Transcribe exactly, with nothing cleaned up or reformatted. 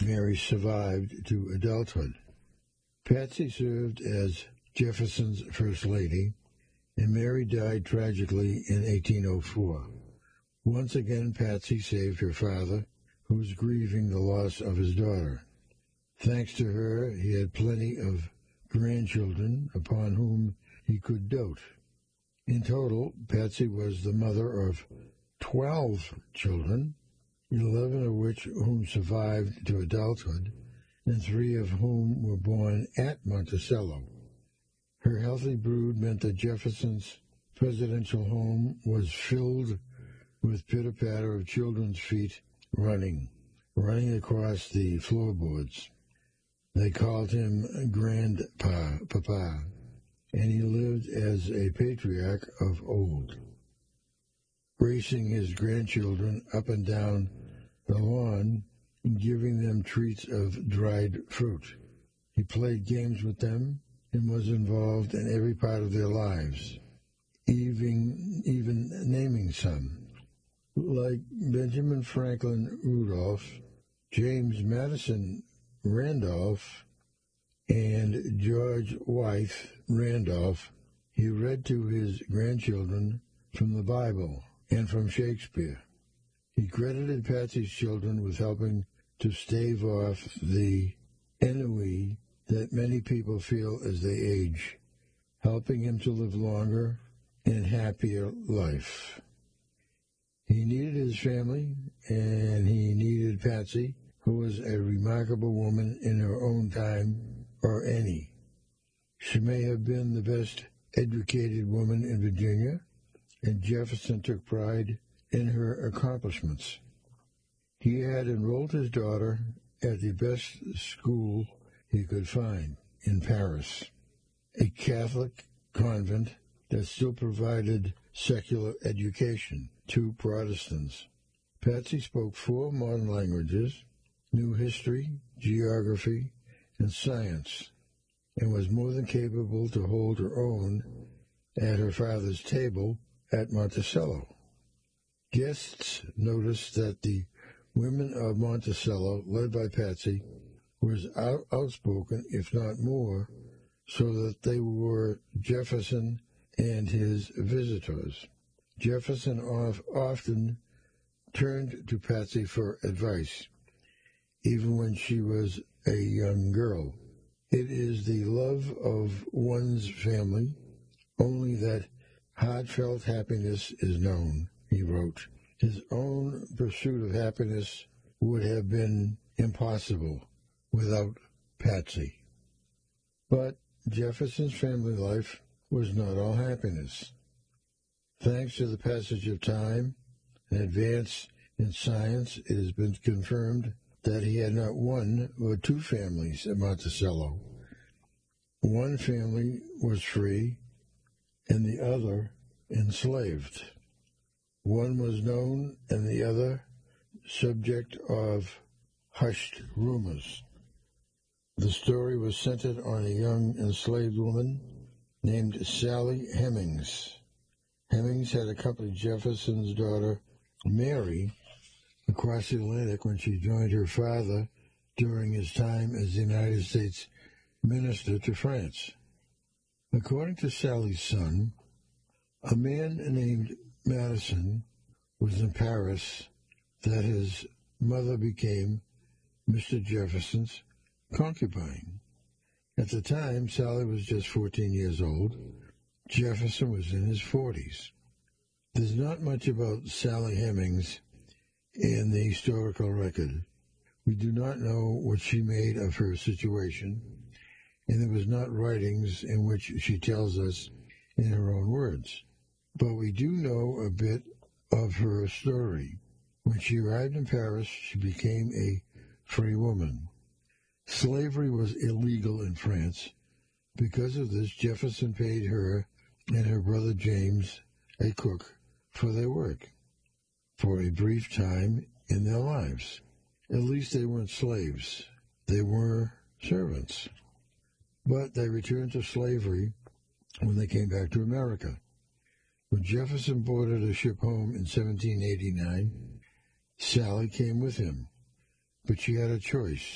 Mary survived to adulthood. Patsy served as Jefferson's First Lady, and Mary died tragically in eighteen oh four. Once again, Patsy saved her father, who was grieving the loss of his daughter. Thanks to her, he had plenty of grandchildren upon whom he could dote. In total, Patsy was the mother of twelve children, eleven of which whom survived to adulthood, and three of whom were born at Monticello. Her healthy brood meant that Jefferson's presidential home was filled with pitter-patter of children's feet running, running across the floorboards. They called him Grandpa, Papa, and he lived as a patriarch of old, racing his grandchildren up and down the lawn and giving them treats of dried fruit. He played games with them and was involved in every part of their lives, even, even naming some. Like Benjamin Franklin Rudolph, James Madison Randolph, and George Wythe Randolph, he read to his grandchildren from the Bible and from Shakespeare. He credited Patsy's children with helping to stave off the ennui that many people feel as they age, helping him to live longer and happier life. He needed his family, and he needed Patsy, who was a remarkable woman in her own time, or any. She may have been the best educated woman in Virginia, and Jefferson took pride in her accomplishments. He had enrolled his daughter at the best school he could find in Paris, a Catholic convent that still provided secular education to Protestants. Patsy spoke four modern languages, knew history, geography, and science, and was more than capable to hold her own at her father's table at Monticello. Guests noticed that the women of Monticello, led by Patsy, was out, outspoken, if not more, so that they were Jefferson and his visitors. Jefferson of, often turned to Patsy for advice, even when she was a young girl. It is the love of one's family only that heartfelt happiness is known, he wrote. His own pursuit of happiness would have been impossible without Patsy. But Jefferson's family life was not all happiness. Thanks to the passage of time and advance in science, it has been confirmed that he had not one but two families at Monticello. One family was free and the other enslaved. One was known and the other subject of hushed rumors. The story was centered on a young enslaved woman named Sally Hemings. Hemings had accompanied Jefferson's daughter, Mary, across the Atlantic when she joined her father during his time as the United States minister to France. According to Sally's son, a man named Madison was in Paris that his mother became Mister Jefferson's concubine. At the time, Sally was just fourteen years old. Jefferson was in his forties. There's not much about Sally Hemings in the historical record. We do not know what she made of her situation, and there was not writings in which she tells us in her own words. But we do know a bit of her story. When she arrived in Paris, she became a free woman. Slavery was illegal in France. Because of this, Jefferson paid her and her brother James, a cook, for their work for a brief time in their lives. At least they weren't slaves. They were servants. But they returned to slavery when they came back to America. When Jefferson boarded a ship home in seventeen eighty-nine, Sally came with him. But she had a choice.